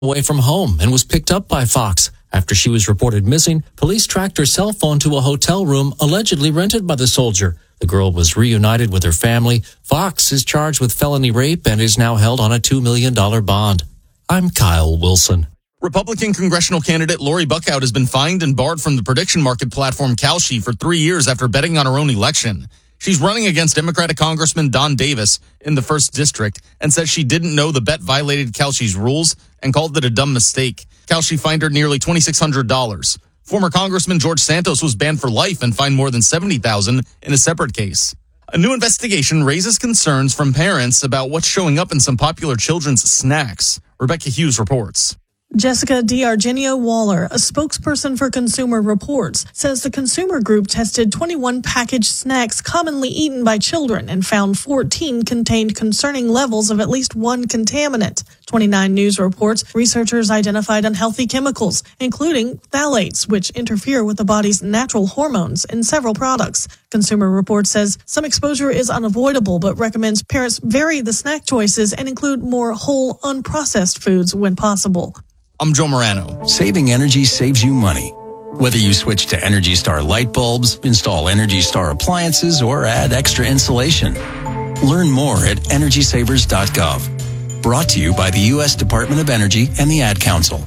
away from home and was picked up by Fox. After she was reported missing, police tracked her cell phone to a hotel room allegedly rented by the soldier. The girl was reunited with her family. Fox is charged with felony rape and is now held on a $2 million bond. I'm Kyle Wilson. Republican congressional candidate Lori Buckout has been fined and barred from the prediction market platform Kalshi for 3 years after betting on her own election. She's running against Democratic Congressman Don Davis in the 1st District and says she didn't know the bet violated Kalshi's rules and called it a dumb mistake. Kalshi fined her nearly $2,600. Former Congressman George Santos was banned for life and fined more than $70,000 in a separate case. A new investigation raises concerns from parents about what's showing up in some popular children's snacks. Rebecca Hughes reports. Jessica D'Argenio Waller, a spokesperson for Consumer Reports, says the consumer group tested 21 packaged snacks commonly eaten by children and found 14 contained concerning levels of at least one contaminant. 29 News reports researchers identified unhealthy chemicals, including phthalates, which interfere with the body's natural hormones in several products. Consumer Reports says some exposure is unavoidable, but recommends parents vary the snack choices and include more whole, unprocessed foods when possible. I'm Joe Morano. Saving energy saves you money. Whether you switch to Energy Star light bulbs, install Energy Star appliances, or add extra insulation. Learn more at EnergySavers.gov. Brought to you by the U.S. Department of Energy and the Ad Council.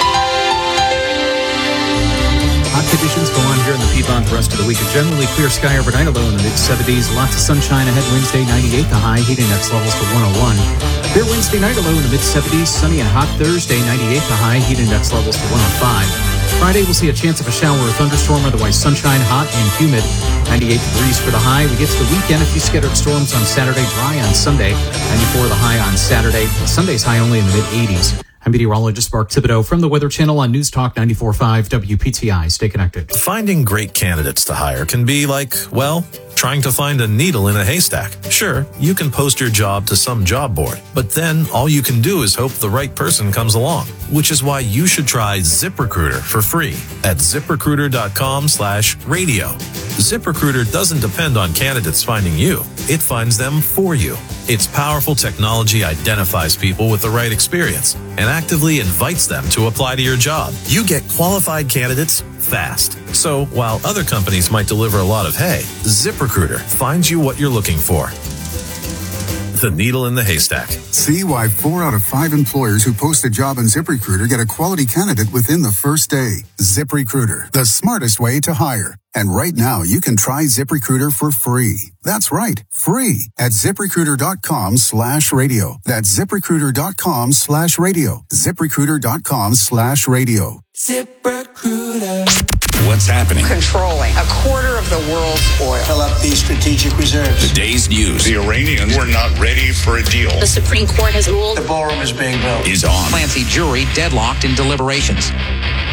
Hot conditions go on here in the Piedmont the rest of the week. A generally clear sky overnight, although in the mid-70s. Lots of sunshine ahead Wednesday, 98 the high. Heat index levels to 101. Clear Wednesday night, although in the mid-70s. Sunny and hot Thursday, 98 the high. Heat index levels to 105. Friday, we'll see a chance of a shower or thunderstorm. Otherwise, sunshine, hot, and humid. 98 degrees for the high. We get to the weekend. A few scattered storms on Saturday. Dry on Sunday. 94 the high on Saturday. Sunday's high only in the mid-80s. I'm meteorologist Mark Thibodeau from the Weather Channel on News Talk 94.5 WPTI. Stay connected. Finding great candidates to hire can be like, well, trying to find a needle in a haystack. Sure, you can post your job to some job board, but then all you can do is hope the right person comes along, which is why you should try ZipRecruiter for free at ZipRecruiter.com/radio. ZipRecruiter doesn't depend on candidates finding you. It finds them for you. Its powerful technology identifies people with the right experience and actively invites them to apply to your job. You get qualified candidates fast. So while other companies might deliver a lot of hay, ZipRecruiter finds you what you're looking for. The needle in the haystack. See why 4 out of 5 employers who post a job on ZipRecruiter get a quality candidate within the first day. ZipRecruiter, the smartest way to hire. And right now, you can try ZipRecruiter for free. That's right, free at ZipRecruiter.com/radio. That's ZipRecruiter.com/radio. ZipRecruiter.com/radio. ZipRecruiter. What's happening? Controlling a quarter of the world's oil. Fill up these strategic reserves. The day's news. The Iranians were not ready for a deal. The Supreme Court has ruled. The ballroom is being built. Is on. Clancy jury deadlocked in deliberations.